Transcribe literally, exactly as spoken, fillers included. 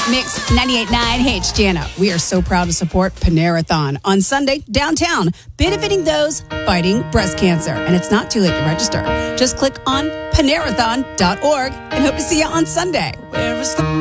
Mix ninety-eight point nine. Hey, it's Jana. We are so proud to support Panerathon on Sunday downtown, benefiting those fighting breast cancer. And it's not too late to register. Just click on panerathon dot org and hope to see you on Sunday. Where is the